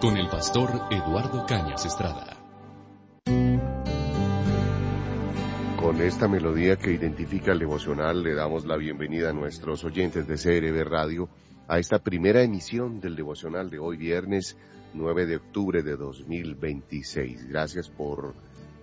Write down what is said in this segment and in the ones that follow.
con el pastor Eduardo Cañas Estrada. Con esta melodía que identifica el devocional, le damos la bienvenida a nuestros oyentes de CRB Radio a esta primera emisión del devocional de hoy, viernes 9 de octubre de 2026. Gracias por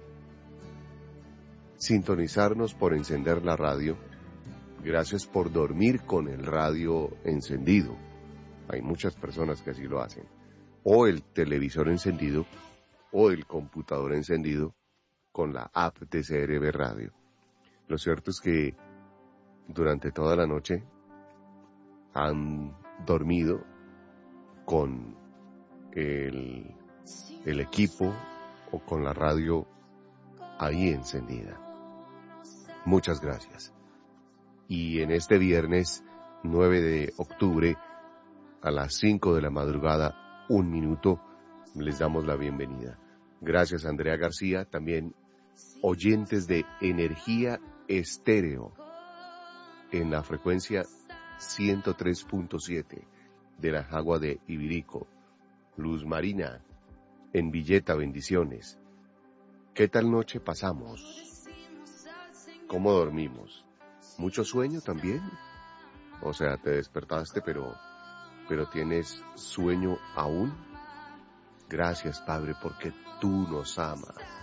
sintonizarnos, por encender la radio. Gracias por dormir con el radio encendido. Hay muchas personas que así lo hacen. O el televisor encendido, o el computador encendido, con la app de CRB Radio. Lo cierto es que durante toda la noche han dormido con el equipo o con la radio ahí encendida. Muchas gracias. Y en este viernes 9 de octubre a las 5 de la madrugada, 1 minuto, les damos la bienvenida. Gracias, Andrea García, también oyentes de Energía Estéreo en la frecuencia 103.7 de la Jagua de Ibirico. Luz Marina en Villeta, bendiciones. ¿Qué tal noche pasamos? ¿Cómo dormimos? ¿Mucho sueño también? O sea, te despertaste, pero ¿tienes sueño aún? Gracias, Padre, porque tú nos amas.